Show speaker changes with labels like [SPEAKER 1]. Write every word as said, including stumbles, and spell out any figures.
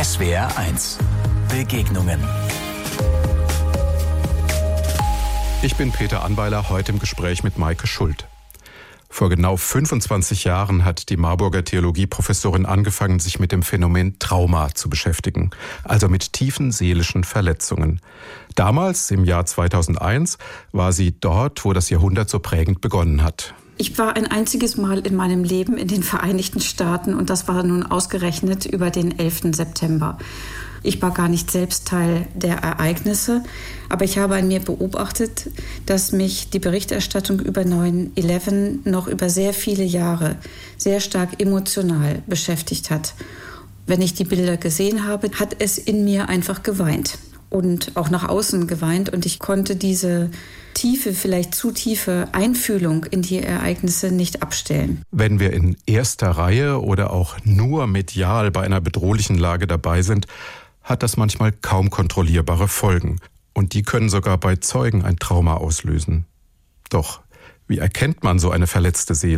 [SPEAKER 1] S W R eins. Begegnungen.
[SPEAKER 2] Ich bin Peter Anweiler, heute im Gespräch mit Maike Schult. Vor genau fünfundzwanzig Jahren hat die Marburger Theologieprofessorin angefangen, sich mit dem Phänomen Trauma zu beschäftigen, also mit tiefen seelischen Verletzungen. Damals, im Jahr zweitausendeins, war sie dort, wo das Jahrhundert so prägend begonnen hat.
[SPEAKER 3] Ich war ein einziges Mal in meinem Leben in den Vereinigten Staaten und das war nun ausgerechnet über den elften September. Ich war gar nicht selbst Teil der Ereignisse, aber ich habe an mir beobachtet, dass mich die Berichterstattung über neun elf noch über sehr viele Jahre sehr stark emotional beschäftigt hat. Wenn ich die Bilder gesehen habe, hat es in mir einfach geweint und auch nach außen geweint und ich konnte diese tiefe, vielleicht zu tiefe Einfühlung in die Ereignisse nicht abstellen.
[SPEAKER 2] Wenn wir in erster Reihe oder auch nur medial bei einer bedrohlichen Lage dabei sind, hat das manchmal kaum kontrollierbare Folgen. Und die können sogar bei Zeugen ein Trauma auslösen. Doch, wie erkennt man so eine verletzte Seele?